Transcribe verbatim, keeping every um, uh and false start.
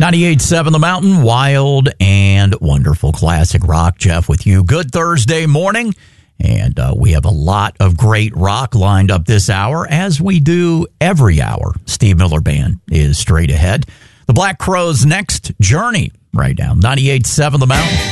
ninety-eight point seven The Mountain, wild and wonderful classic rock. Jeff with you. Good Thursday morning. And uh, we have a lot of great rock lined up this hour, as we do every hour. Steve Miller Band is straight ahead. The Black Crowes' next, Journey, right now. ninety-eight point seven The Mountain.